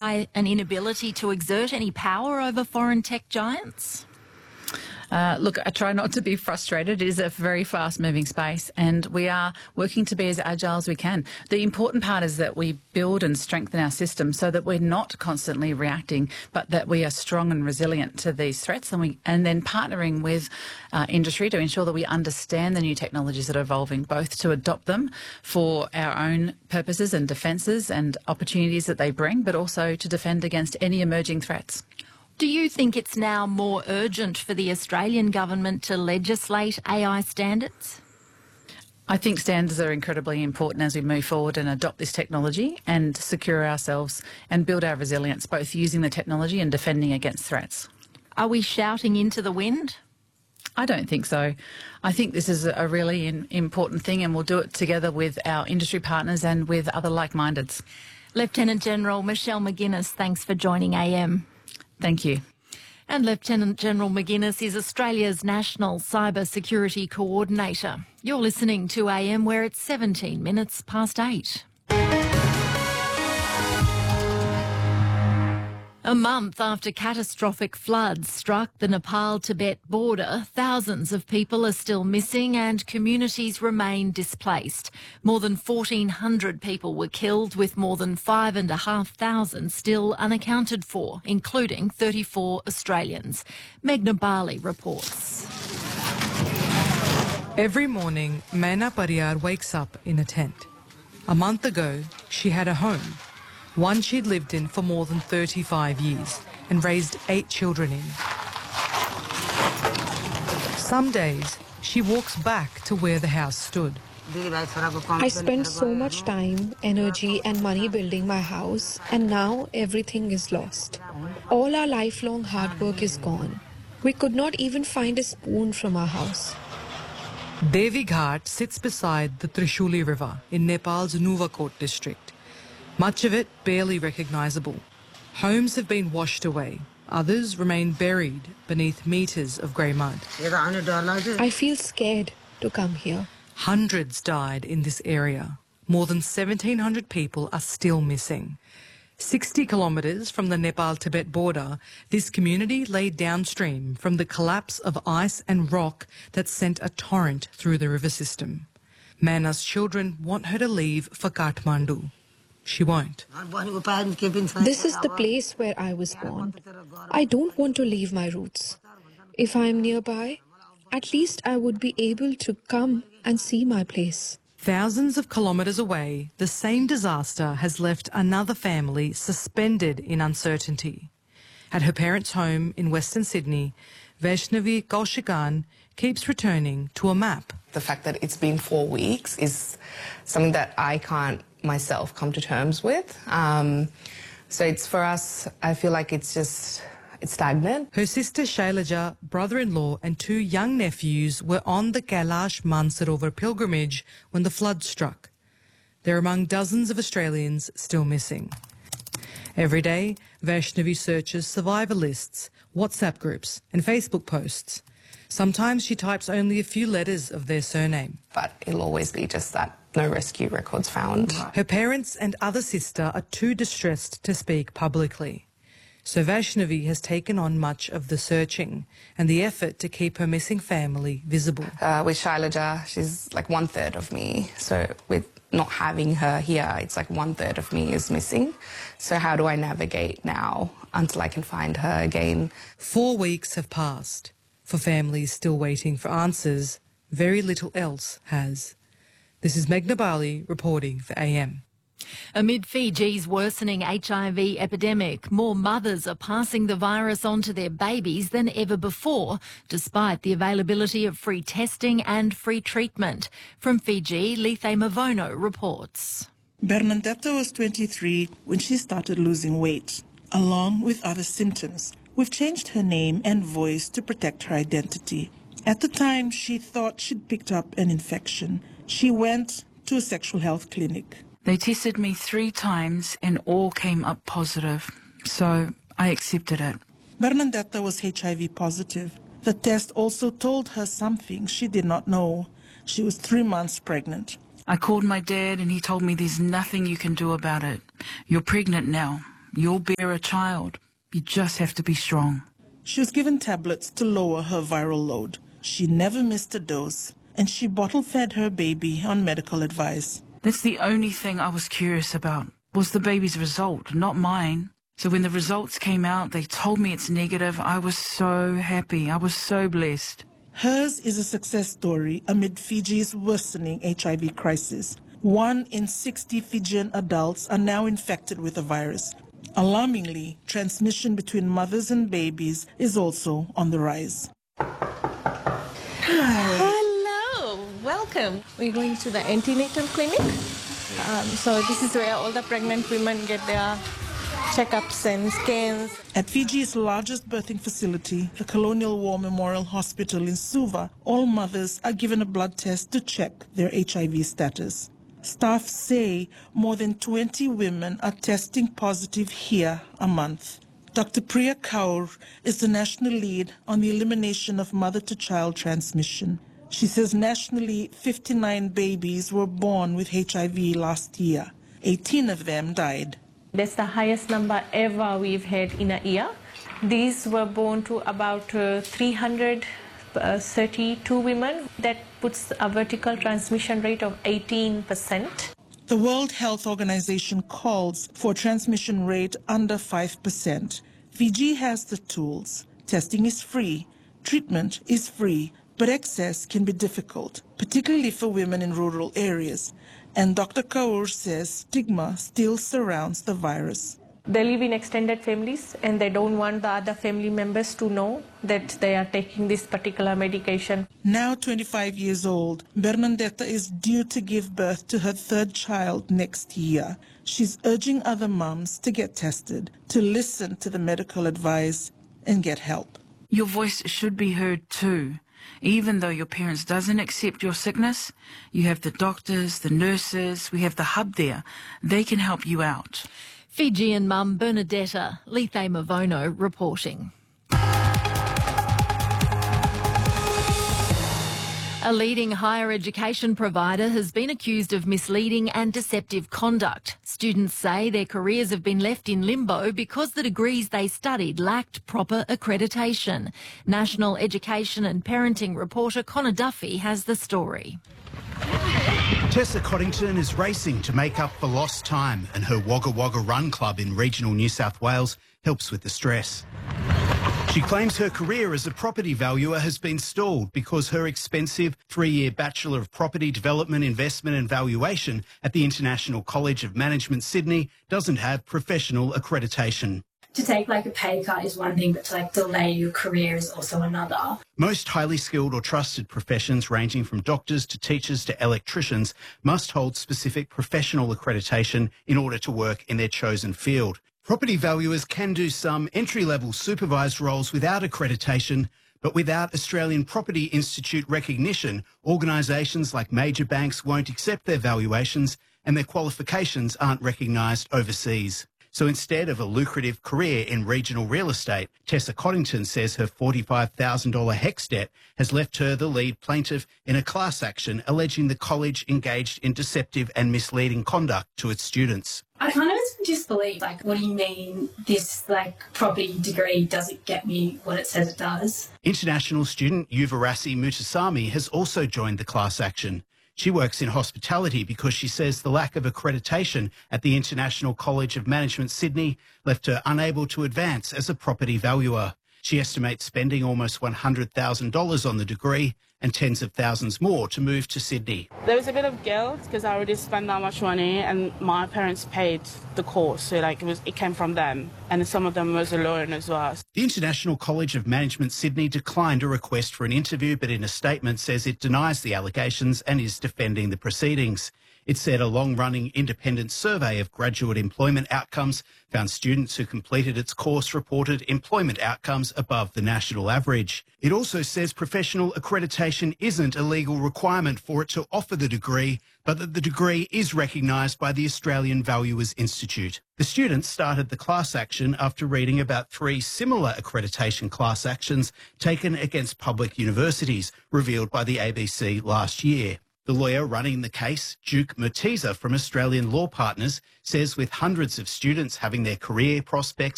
an inability to exert any power over foreign tech giants? Look, I try not to be frustrated. It is a very fast-moving space, and we are working to be as agile as we can. The important part is that we build and strengthen our system so that we're not constantly reacting, but that we are strong and resilient to these threats, and then partnering with industry to ensure that we understand the new technologies that are evolving, both to adopt them for our own purposes and defences and opportunities that they bring, but also to defend against any emerging threats. Do you think it's now more urgent for the Australian government to legislate AI standards? I think standards are incredibly important as we move forward and adopt this technology and secure ourselves and build our resilience, both using the technology and defending against threats. Are we shouting into the wind? I don't think so. I think this is a really important thing, and we'll do it together with our industry partners and with other like-mindeds. Lieutenant General Michelle McGuinness, thanks for joining AM. Thank you. And Lieutenant General McGuinness is Australia's National Cyber Security Coordinator. You're listening to AM, where it's 17 minutes past 8. A month after catastrophic floods struck the Nepal-Tibet border, thousands of people are still missing and communities remain displaced. More than 1,400 people were killed, with more than 5,500 still unaccounted for, including 34 Australians. Meghna Bali reports. Every morning, Meghna Pariyar wakes up in a tent. A month ago, she had a home, one she'd lived in for more than 35 years and raised 8 children in. Some days, she walks back to where the house stood. I spent so much time, energy and money building my house, and now everything is lost. All our lifelong hard work is gone. We could not even find a spoon from our house. Devi Ghat sits beside the Trishuli River in Nepal's Nuwakot district. Much of it barely recognisable. Homes have been washed away. Others remain buried beneath metres of grey mud. I feel scared to come here. Hundreds died in this area. More than 1,700 people are still missing. 60 kilometres from the Nepal-Tibet border, this community lay downstream from the collapse of ice and rock that sent a torrent through the river system. Meghna's children want her to leave for Kathmandu. She won't. This is the place where I was born. I don't want to leave my roots. If I am nearby, at least I would be able to come and see my place. Thousands of kilometres away, the same disaster has left another family suspended in uncertainty. At her parents' home in Western Sydney, Vaishnavi Kaushikan keeps returning to a map. The fact that it's been 4 weeks is something that I can't myself come to terms with. So it's for us, I feel like it's stagnant. Her sister Shailaja, brother-in-law and 2 young nephews were on the Kailash Mansarovar pilgrimage when the flood struck. They're among dozens of Australians still missing. Every day, Vaishnavi searches survivor lists, WhatsApp groups and Facebook posts. Sometimes she types only a few letters of their surname. But it'll always be just that no rescue records found. Her parents and other sister are too distressed to speak publicly. So Vaishnavi has taken on much of the searching and the effort to keep her missing family visible. With Shailaja, she's like 1/3 of me. So with not having her here, it's like 1/3 of me is missing. So how do I navigate now until I can find her again? 4 weeks have passed. For families still waiting for answers, very little else has. This is Meghna Bali reporting for AM. Amid Fiji's worsening HIV epidemic, more mothers are passing the virus on to their babies than ever before, despite the availability of free testing and free treatment. From Fiji, Lethe Mavono reports. Bernadetta was 23 when she started losing weight, along with other symptoms. We've changed her name and voice to protect her identity. At the time, she thought she'd picked up an infection. She went to a sexual health clinic. They tested me 3 times and all came up positive, so I accepted it. Bernadetta was HIV positive. The test also told her something she did not know. She was 3 months pregnant. I called my dad and he told me there's nothing you can do about it. You're pregnant now. You'll bear a child. You just have to be strong. She was given tablets to lower her viral load. She never missed a dose, and she bottle-fed her baby on medical advice. That's the only thing I was curious about, was the baby's result, not mine. So when the results came out, they told me it's negative. I was so happy. I was so blessed. Hers is a success story amid Fiji's worsening HIV crisis. 1 in 60 Fijian adults are now infected with the virus. Alarmingly, transmission between mothers and babies is also on the rise. Hello, welcome. We're going to the antenatal clinic. So this is where all the pregnant women get their checkups and scans. At Fiji's largest birthing facility, the Colonial War Memorial Hospital in Suva, all mothers are given a blood test to check their HIV status. Staff say more than 20 women are testing positive here a month. Dr. Priya Kaur is the national lead on the elimination of mother-to-child transmission. She says nationally 59 babies were born with HIV last year. 18 of them died. That's the highest number ever we've had in a year. These were born to about 332 women. That puts a vertical transmission rate of 18%. The World Health Organization calls for a transmission rate under 5%. Fiji has the tools. Testing is free. Treatment is free. But access can be difficult, particularly for women in rural areas. And Dr. Kaur says stigma still surrounds the virus. They live in extended families and they don't want the other family members to know that they are taking this particular medication. Now 25 years old, Bernadetta is due to give birth to her third child next year. She's urging other mums to get tested, to listen to the medical advice and get help. Your voice should be heard too. Even though your parents doesn't accept your sickness, you have the doctors, the nurses, we have the hub there. They can help you out. Fijian mum Bernadetta, Lethe Mavono reporting. A leading higher education provider has been accused of misleading and deceptive conduct. Students say their careers have been left in limbo because the degrees they studied lacked proper accreditation. National Education and Parenting reporter Connor Duffy has the story. Tessa Coddington is racing to make up for lost time, and her Wagga Wagga Run Club in regional New South Wales helps with the stress. She claims her career as a property valuer has been stalled because her expensive 3-year Bachelor of Property Development, Investment and Valuation at the International College of Management Sydney doesn't have professional accreditation. To take a pay cut is one thing, but to delay your career is also another. Most highly skilled or trusted professions, ranging from doctors to teachers to electricians, must hold specific professional accreditation in order to work in their chosen field. Property valuers can do some entry-level supervised roles without accreditation, but without Australian Property Institute recognition, organisations like major banks won't accept their valuations and their qualifications aren't recognised overseas. So instead of a lucrative career in regional real estate, Tessa Coddington says her $45,000 HECS debt has left her the lead plaintiff in a class action alleging the college engaged in deceptive and misleading conduct to its students. I kind of disbelieve, what do you mean this, property degree doesn't get me what it says it does? International student Yuvarasi Mutasamy has also joined the class action. She works in hospitality because she says the lack of accreditation at the International College of Management Sydney left her unable to advance as a property valuer. She estimates spending almost $100,000 on the degree and tens of thousands more to move to Sydney. There was a bit of guilt because I already spent that much money and my parents paid the course, so it came from them, and some of them was a loan as well. The International College of Management Sydney declined a request for an interview, but in a statement says it denies the allegations and is defending the proceedings. It said a long-running independent survey of graduate employment outcomes found students who completed its course reported employment outcomes above the national average. It also says professional accreditation isn't a legal requirement for it to offer the degree, but that the degree is recognised by the Australian Valuers Institute. The students started the class action after reading about 3 similar accreditation class actions taken against public universities, revealed by the ABC last year. The lawyer running the case, Duke Murtiza from Australian Law Partners, says with hundreds of students having their career prospects